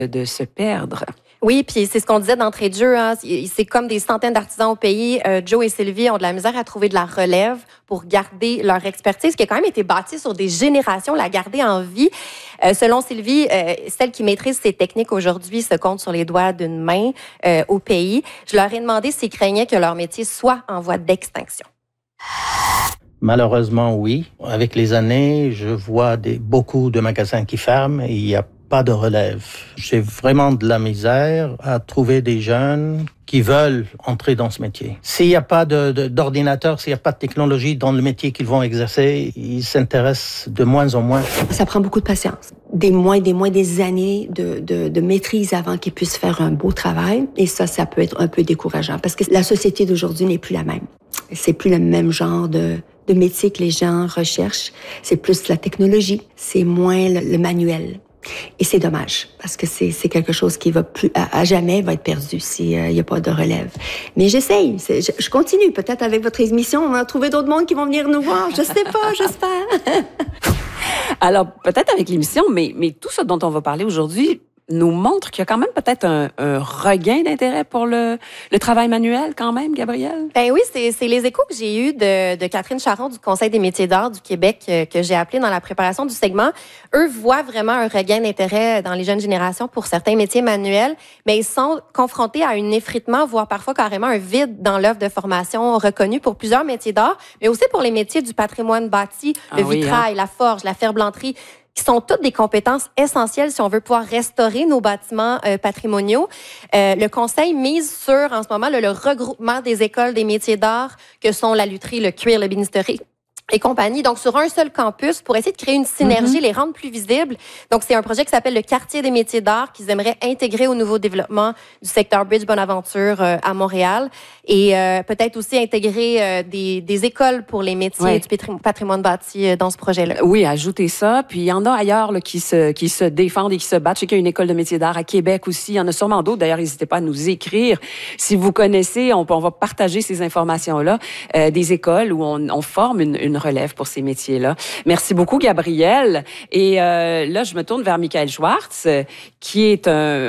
de se perdre. Oui, puis c'est ce qu'on disait d'entrée de jeu. Hein. C'est comme des centaines d'artisans au pays. Joe et Sylvie ont de la misère à trouver de la relève pour garder leur expertise, qui a quand même été bâtie sur des générations, la garder en vie. Selon Sylvie, celle qui maîtrise ces techniques aujourd'hui se compte sur les doigts d'une main au pays. Je leur ai demandé s'ils craignaient que leur métier soit en voie d'extinction. Malheureusement, oui. Avec les années, je vois beaucoup de magasins qui ferment et il y a pas de relève. J'ai vraiment de la misère à trouver des jeunes qui veulent entrer dans ce métier. S'il n'y a pas d'ordinateur, s'il n'y a pas de technologie dans le métier qu'ils vont exercer, ils s'intéressent de moins en moins. Ça prend beaucoup de patience. Des mois, des années de maîtrise avant qu'ils puissent faire un beau travail. Et ça peut être un peu décourageant parce que la société d'aujourd'hui n'est plus la même. C'est plus le même genre de métier que les gens recherchent. C'est plus la technologie, c'est moins le manuel. Et c'est dommage, parce que c'est quelque chose qui va plus à jamais va être perdu s'il n'y a pas de relève. Mais j'essaye, je continue. Peut-être avec votre émission, on va trouver d'autres mondes qui vont venir nous voir. Je sais pas, j'espère. Alors, peut-être avec l'émission, mais tout ce dont on va parler aujourd'hui nous montre qu'il y a quand même peut-être un regain d'intérêt pour le travail manuel quand même, Gabrielle? Ben oui, c'est les échos que j'ai eus de Catherine Charron du Conseil des métiers d'art du Québec que j'ai appelé dans la préparation du segment. Eux voient vraiment un regain d'intérêt dans les jeunes générations pour certains métiers manuels, mais ils sont confrontés à un effritement, voire parfois carrément un vide dans l'offre de formation reconnue pour plusieurs métiers d'art, mais aussi pour les métiers du patrimoine bâti, le vitrail, la forge, la ferblanterie, qui sont toutes des compétences essentielles si on veut pouvoir restaurer nos bâtiments patrimoniaux. Le Conseil mise sur, en ce moment, le regroupement des écoles des métiers d'art que sont la lutherie, le cuir, l'ébénisterie et compagnie, donc sur un seul campus pour essayer de créer une synergie, les rendre plus visibles. Donc, c'est un projet qui s'appelle le Quartier des métiers d'art qu'ils aimeraient intégrer au nouveau développement du secteur Bridge-Bonaventure à Montréal et peut-être aussi intégrer des écoles pour les métiers du patrimoine bâti dans ce projet-là. Oui, ajouter ça. Puis, il y en a ailleurs là, qui se défendent et qui se battent. Je sais qu'il y a une école de métiers d'art à Québec aussi. Il y en a sûrement d'autres. D'ailleurs, n'hésitez pas à nous écrire. Si vous connaissez, on va partager ces informations-là. Des écoles où on forme une relève pour ces métiers-là. Merci beaucoup, Gabrielle. Et là, je me tourne vers Michael Schwartz, qui est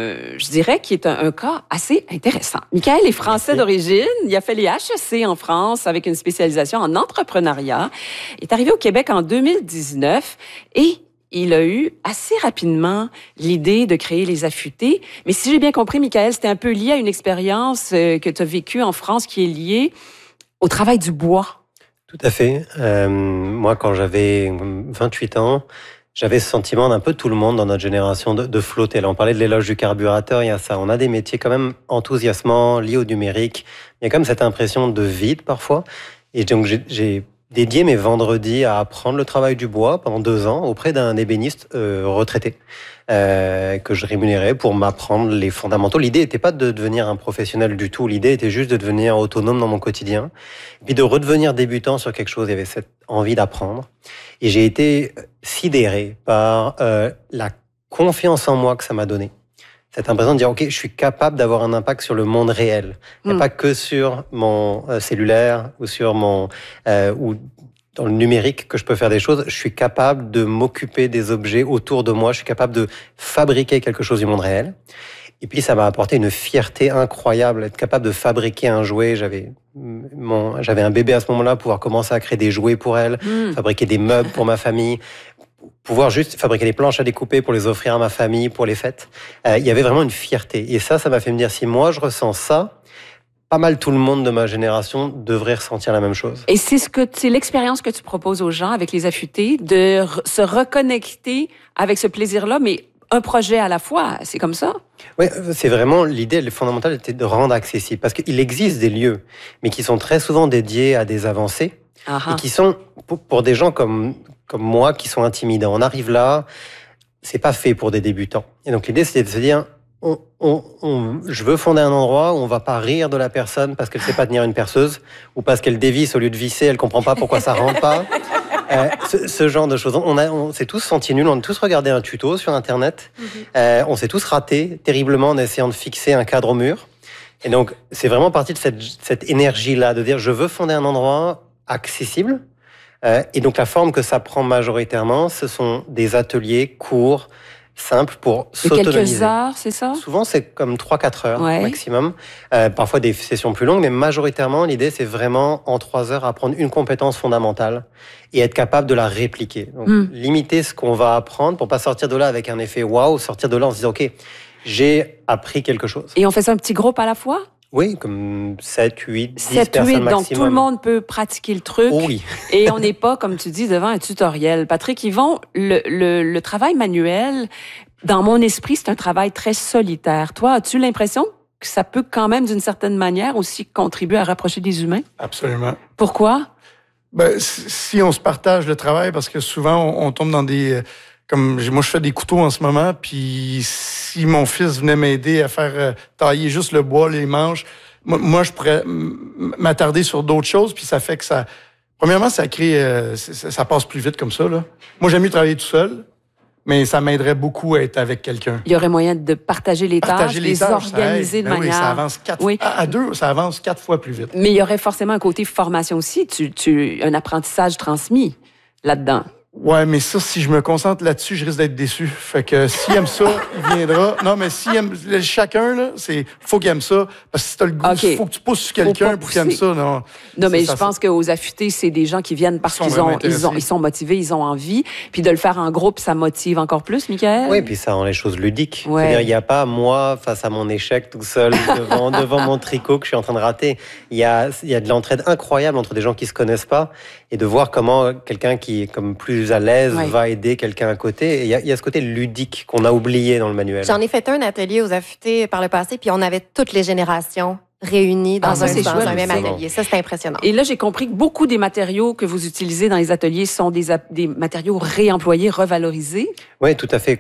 un cas assez intéressant. Michael est français d'origine. Il a fait les HEC en France avec une spécialisation en entrepreneuriat. Il est arrivé au Québec en 2019 et il a eu assez rapidement l'idée de créer les Affûtés. Mais si j'ai bien compris, Michael, c'était un peu lié à une expérience que tu as vécue en France qui est liée au travail du bois. Tout à fait. Moi, quand j'avais 28 ans, j'avais ce sentiment d'un peu tout le monde dans notre génération de flotter. Là, on parlait de l'éloge du carburateur, il y a ça. On a des métiers quand même enthousiasmants, liés au numérique. Il y a quand même cette impression de vide parfois. Et donc, j'ai dédié mes vendredis à apprendre le travail du bois pendant 2 ans auprès d'un ébéniste retraité que je rémunérais pour m'apprendre les fondamentaux. L'idée n'était pas de devenir un professionnel du tout. L'idée était juste de devenir autonome dans mon quotidien, puis de redevenir débutant sur quelque chose. Il y avait cette envie d'apprendre. Et j'ai été sidéré par la confiance en moi que ça m'a donné. Cette impression de dire, OK, je suis capable d'avoir un impact sur le monde réel. Et pas que sur mon cellulaire ou sur ou dans le numérique que je peux faire des choses. Je suis capable de m'occuper des objets autour de moi. Je suis capable de fabriquer quelque chose du monde réel. Et puis, ça m'a apporté une fierté incroyable, être capable de fabriquer un jouet. J'avais un bébé à ce moment-là, pouvoir commencer à créer des jouets pour elle, fabriquer des meubles pour ma famille, pouvoir juste fabriquer des planches à découper pour les offrir à ma famille, pour les fêtes. Il y avait vraiment une fierté. Et ça m'a fait me dire, si moi je ressens ça, pas mal tout le monde de ma génération devrait ressentir la même chose. Et c'est l'expérience que tu proposes aux gens avec les Affûtés, de se reconnecter avec ce plaisir-là, mais un projet à la fois, c'est comme ça? Oui, c'est vraiment l'idée, le fondamental était de rendre accessible. Parce qu'il existe des lieux, mais qui sont très souvent dédiés à des avancées, et qui sont, pour des gens comme moi, qui sont intimidants. On arrive là, c'est pas fait pour des débutants. Et donc l'idée, c'était de se dire, je veux fonder un endroit où on va pas rire de la personne parce qu'elle sait pas tenir une perceuse, ou parce qu'elle dévisse au lieu de visser, elle comprend pas pourquoi ça rentre pas. Ce genre de choses. On s'est tous sentis nuls, on a tous regardé un tuto sur Internet, on s'est tous ratés terriblement en essayant de fixer un cadre au mur. Et donc, c'est vraiment parti de cette énergie-là, de dire, je veux fonder un endroit accessible. Et donc, la forme que ça prend majoritairement, ce sont des ateliers, cours, simple pour de s'autonomiser. quelques heures, c'est ça? Souvent, c'est comme 3-4 heures Ouais. maximum. Parfois des sessions plus longues, mais majoritairement, l'idée, c'est vraiment en 3 heures apprendre une compétence fondamentale et être capable de la répliquer. Donc, limiter ce qu'on va apprendre pour pas sortir de là avec un effet waouh, sortir de là en se disant, OK, j'ai appris quelque chose. Et on fait ça un petit groupe à la fois? Oui, comme 7, 8, 10 7 personnes 8, maximum. donc tout le monde peut pratiquer le truc. Oh oui. Et on n'est pas, comme tu dis, devant un tutoriel. Patrick Yvon, le travail manuel, dans mon esprit, c'est un travail très solitaire. Toi, as-tu l'impression que ça peut quand même, d'une certaine manière, aussi contribuer à rapprocher des humains? Absolument. Pourquoi? Ben, si on se partage le travail, parce que souvent, on tombe dans des... Comme moi, je fais des couteaux en ce moment, puis si mon fils venait m'aider à faire tailler juste le bois, les manches, moi je pourrais m'attarder sur d'autres choses, puis ça fait que ça... Premièrement, ça crée... ça passe plus vite comme ça, là. Moi, j'aime mieux travailler tout seul, mais ça m'aiderait beaucoup à être avec quelqu'un. Il y aurait moyen de partager les tâches, les organiser de manière... Oui, ça avance à deux, ça avance 4 fois plus vite. Mais il y aurait forcément un côté formation aussi, un apprentissage transmis là-dedans. Ouais, mais ça, si je me concentre là-dessus, je risque d'être déçu. Fait que s'il aime ça, il viendra. Non, mais s'il aime chacun, là, faut qu'il aime ça. Parce que si t'as le goût, faut que tu pousses sur quelqu'un pour qu'il aime ça. Non, mais je pense qu'aux affûtés, c'est des gens qui viennent parce qu'ils sont motivés, ils ont envie. Puis de le faire en groupe, ça motive encore plus, Michael? Oui, puis ça rend les choses ludiques. Ouais. C'est-à-dire, il n'y a pas moi face à mon échec tout seul devant mon tricot que je suis en train de rater. Il y a de l'entraide incroyable entre des gens qui se connaissent pas et de voir comment quelqu'un qui est comme plus à l'aise va aider quelqu'un à côté. Et il y a ce côté ludique qu'on a oublié dans le manuel. J'en ai fait un atelier aux affûtés par le passé, puis on avait toutes les générations réunies dans un même atelier. Ça, c'est impressionnant. Et là, j'ai compris que beaucoup des matériaux que vous utilisez dans les ateliers sont des matériaux réemployés, revalorisés. Oui, tout à fait.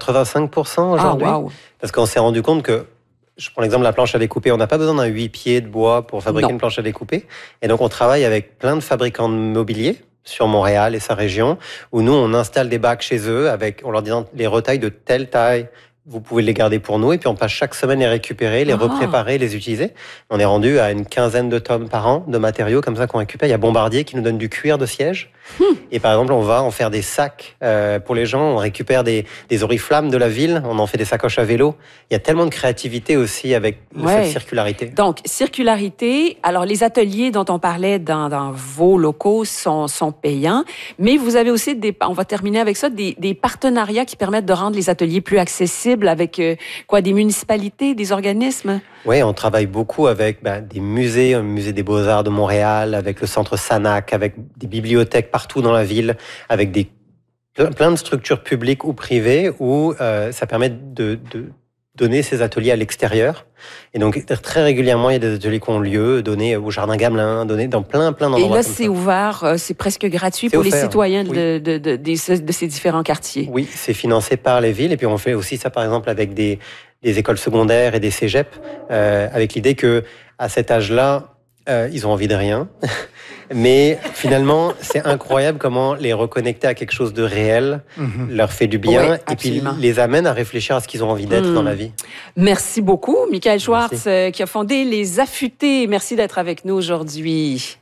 85% aujourd'hui. Ah, wow. Parce qu'on s'est rendu compte que, je prends l'exemple de la planche à découper, on n'a pas besoin d'un 8 pieds de bois pour fabriquer une planche à découper. Et donc, on travaille avec plein de fabricants de mobilier sur Montréal et sa région, où nous, on installe des bacs chez eux avec, on leur dit les retailles de telle taille, vous pouvez les garder pour nous, et puis on passe chaque semaine les récupérer, les repréparer, les utiliser. On est rendu à une 15aine de tonnes par an de matériaux comme ça qu'on récupère. Il y a Bombardier qui nous donne du cuir de siège. Et par exemple, on va en faire des sacs pour les gens. On récupère des oriflammes de la ville. On en fait des sacoches à vélo. Il y a tellement de créativité aussi avec cette circularité. Donc, circularité. Alors, les ateliers dont on parlait dans vos locaux sont payants. Mais vous avez aussi, on va terminer avec ça, des partenariats qui permettent de rendre les ateliers plus accessibles avec des municipalités, des organismes? Oui, on travaille beaucoup avec des musées, un musée des Beaux-Arts de Montréal, avec le centre Sanac, avec des bibliothèques partout dans la ville, avec plein de structures publiques ou privées où ça permet de donner ces ateliers à l'extérieur. Et donc, très régulièrement, il y a des ateliers qui ont lieu, donnés au Jardin Gamelin, donnés dans plein d'endroits. Et là, c'est ouvert, c'est presque gratuit pour les citoyens de ces différents quartiers. Oui, c'est financé par les villes. Et puis, on fait aussi ça, par exemple, avec des écoles secondaires et des cégeps, avec l'idée que à cet âge-là, ils ont envie de rien. Mais finalement, c'est incroyable comment les reconnecter à quelque chose de réel leur fait du bien et puis les amène à réfléchir à ce qu'ils ont envie d'être dans la vie. Merci beaucoup, Michael Schwartz, qui a fondé Les Affûtés. Merci d'être avec nous aujourd'hui.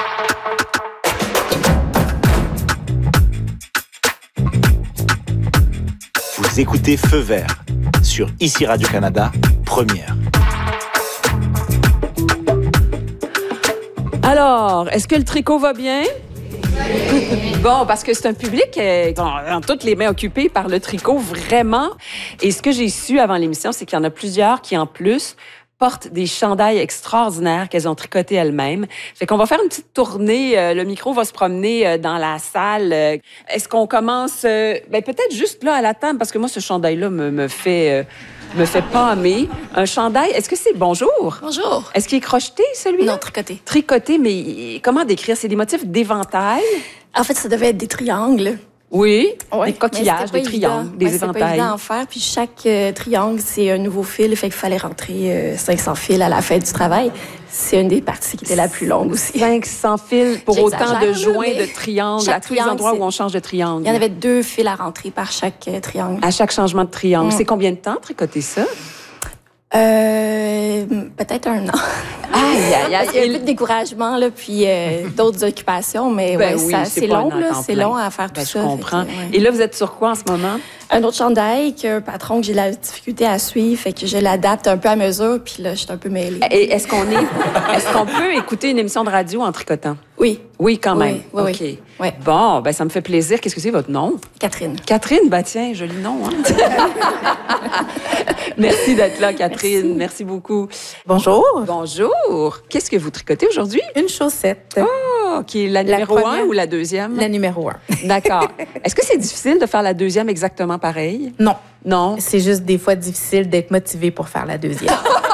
Vous écoutez Feu Vert sur ICI Radio-Canada, première. Alors, est-ce que le tricot va bien? Bon, parce que c'est un public dans toutes les mains occupées par le tricot, vraiment. Et ce que j'ai su avant l'émission, c'est qu'il y en a plusieurs qui, en plus, portent des chandails extraordinaires qu'elles ont tricotés elles-mêmes. Fait qu'on va faire une petite tournée. Le micro va se promener dans la salle. Est-ce qu'on commence... peut-être juste là, à la table, parce que moi, ce chandail-là me fait pâmer. Un chandail, est-ce que c'est bonjour? Bonjour. Est-ce qu'il est crocheté, celui-là? Non, tricoté. Tricoté, mais comment décrire? C'est des motifs d'éventail? En fait, ça devait être des triangles. Oui, ouais, des coquillages, des triangles, des éventails. C'est pas évident à en faire. Puis chaque triangle, c'est un nouveau fil. Fait qu'il fallait rentrer 500 fils à la fin du travail. C'est une des parties qui était la plus longue aussi. 500 fils pour autant de joints de triangles à tous les endroits où on change de triangle. Il y en avait 2 fils à rentrer par chaque triangle. À chaque changement de triangle. C'est combien de temps tricoter ça? Peut-être 1 an. Parce qu'il y a un peu de découragement, là, puis d'autres occupations, mais c'est long, là, c'est long à faire tout ça. Je comprends. Et là, vous êtes sur quoi en ce moment? Un autre chandail qu'un patron que j'ai la difficulté à suivre, fait que je l'adapte un peu à mesure, puis là, je suis un peu mêlée. Et est-ce qu'on peut écouter une émission de radio en tricotant? Oui. Oui, quand même. Oui, OK. Oui. Bon, ben ça me fait plaisir. Qu'est-ce que c'est votre nom? Catherine. Catherine, ben tiens, joli nom. Hein? Merci d'être là, Catherine. Merci beaucoup. Bonjour. Bonjour. Qu'est-ce que vous tricotez aujourd'hui? Une chaussette. Oh, qui est la numéro 1 ou la deuxième? La numéro 1. D'accord. Est-ce que c'est difficile de faire la deuxième exactement pareil? Non. Non? C'est juste des fois difficile d'être motivé pour faire la deuxième.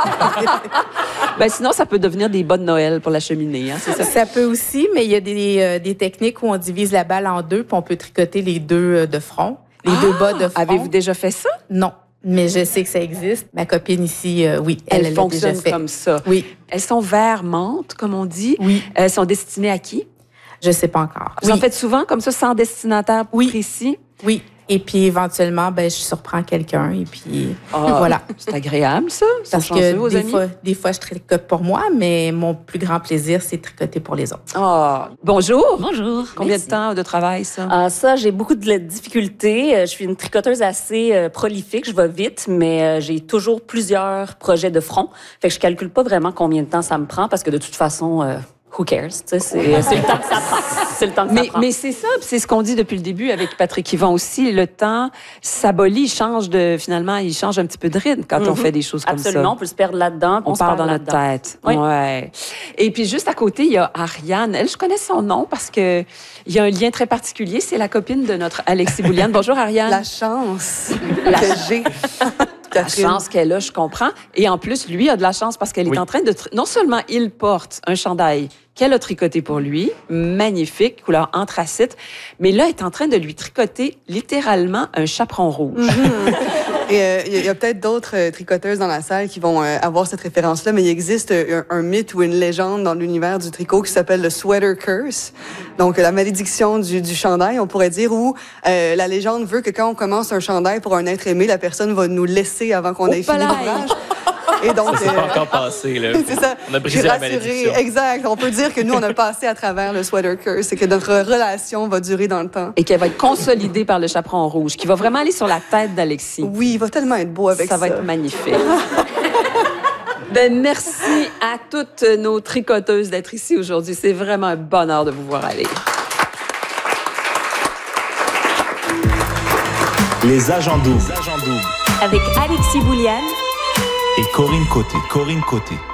Ben sinon, ça peut devenir des bas de Noël pour la cheminée. Hein, c'est ça? Ça peut aussi, mais il y a des techniques où on divise la balle en deux puis on peut tricoter les deux de front, les deux bas de front. Avez-vous déjà fait ça? Non. Mais je sais que ça existe. Ma copine ici, oui, elle fonctionne comme ça. Oui. Elles sont vert menthe, comme on dit. Oui. Elles sont destinées à qui? Je sais pas encore. Vous en faites souvent comme ça, sans destinataire précis? Oui. Et puis, éventuellement, je surprends quelqu'un et puis voilà. C'est agréable, ça? Parce que des fois, je tricote pour moi, mais mon plus grand plaisir, c'est de tricoter pour les autres. Oh. Bonjour. Bonjour. Combien de temps de travail, ça? Ça, j'ai beaucoup de difficultés. Je suis une tricoteuse assez prolifique. Je vais vite, mais j'ai toujours plusieurs projets de front. Fait que je calcule pas vraiment combien de temps ça me prend parce que de toute façon... who cares? C'est le temps que ça prend. C'est le temps que ça prend. Mais c'est ça, c'est ce qu'on dit depuis le début avec Patrick Yvon aussi. Le temps s'abolit, finalement, il change un petit peu de rythme quand on fait des choses comme ça. Absolument, on peut se perdre là-dedans. On part dans notre tête. Oui. Ouais. Et puis juste à côté, il y a Ariane. Elle, je connais son nom parce que il y a un lien très particulier. C'est la copine de notre Alexis Bouliane. Bonjour, Ariane. La chance que j'ai. La chance qu'elle a, je comprends. Et en plus, lui a de la chance parce qu'elle est en train de... Non seulement il porte un chandail qu'elle a tricoté pour lui, magnifique, couleur anthracite, mais là, elle est en train de lui tricoter littéralement un chaperon rouge. Et il y a peut-être d'autres tricoteuses dans la salle qui vont avoir cette référence-là, mais il existe un mythe ou une légende dans l'univers du tricot qui s'appelle le sweater curse. Donc, la malédiction du chandail, on pourrait dire, où la légende veut que quand on commence un chandail pour un être aimé, la personne va nous laisser avant qu'on ait fini l'ouvrage. Et donc, ça s'est pas encore passé, là. C'est ça. On a brisé la malédiction. Exact. On peut dire que nous, on a passé à travers le sweater curse et que notre relation va durer dans le temps. Et qu'elle va être consolidée par le chaperon rouge, qui va vraiment aller sur la tête d'Alexis. Oui, il va tellement être beau avec ça. Ça va être magnifique. Merci à toutes nos tricoteuses d'être ici aujourd'hui. C'est vraiment un bonheur de vous voir aller. Les agents doubles. Avec Alexis Bouliane et Corinne Côté.